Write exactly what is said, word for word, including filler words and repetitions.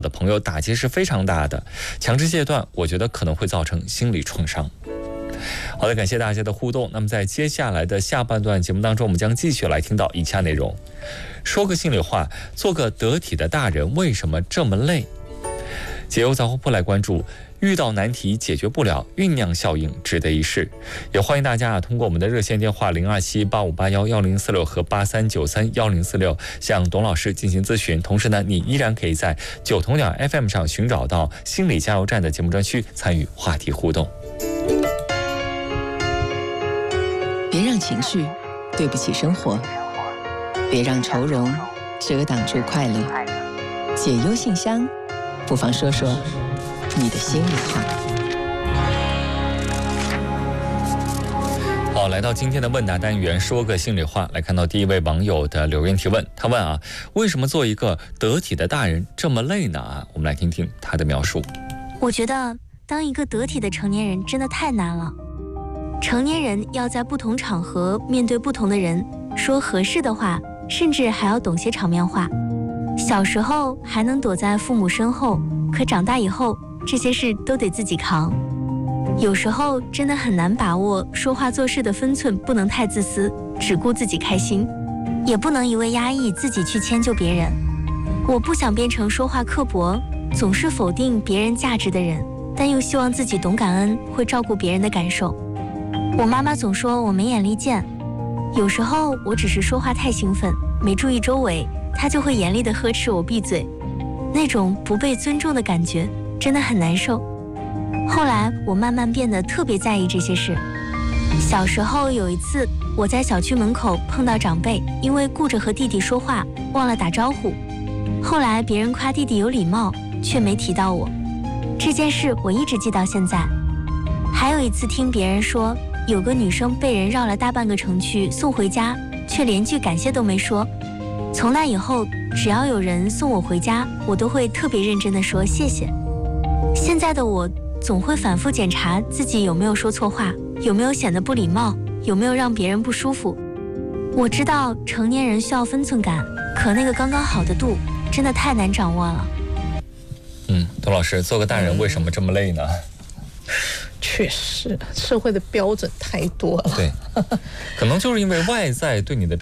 的朋友打击是非常大的，强制戒断，我觉得可能会造成心理创伤。好的，感谢大家的互动。那么在接下来的下半段节目当中，我们将继续来听到以下内容。说个心里话，做个得体的大人为什么这么累？解忧杂货铺来关注，遇到难题解决不了，酝酿效应值得一试。也欢迎大家啊，通过我们的热线电话零二七八五八幺幺零四六和八三九三幺零四六向董老师进行咨询。同时呢，你依然可以在九头鸟 F M 上寻找到心理加油站的节目专区，参与话题互动。 别让情绪对不起生活，别让愁容遮挡住快乐。解忧信箱，不妨说说你的心里话。 好，来到今天的问答单元，说个心里话。来看到第一位网友的留言提问，他问啊，为什么做一个得体的大人这么累呢？啊，我们来听听他的描述。 我觉得当一个得体的成年人真的太难了。成年人要在不同场合面对不同的人，说合适的话，甚至还要懂些场面话。小时候还能躲在父母身后，可长大以后，这些事都得自己扛。有时候真的很难把握说话做事的分寸，不能太自私，只顾自己开心，也不能一味压抑自己去迁就别人。我不想变成说话刻薄，总是否定别人价值的人，但又希望自己懂感恩，会照顾别人的感受。我妈妈总说我没眼力见，有时候我只是说话太兴奋，没注意周围，她就会严厉地呵斥我闭嘴。那种不被尊重的感觉真的很难受。后来我慢慢变得特别在意这些事。小时候有一次，我在小区门口碰到长辈，因为顾着和弟弟说话，忘了打招呼。后来别人夸弟弟有礼貌，却没提到我。这件事我一直记到现在。还有一次听别人说，有个女生被人绕了大半个城去送回家，却连句感谢都没说。从那以后，只要有人送我回家，我都会特别认真地说谢谢。现在的我总会反复检查自己有没有说错话，有没有显得不礼貌，有没有让别人不舒服。我知道成年人需要分寸感，可那个刚刚好的度真的太难掌握了。 嗯，董老师，做个大人为什么这么累呢？ 确实，社会的标准太多了。 对，可能就是因为外在对你的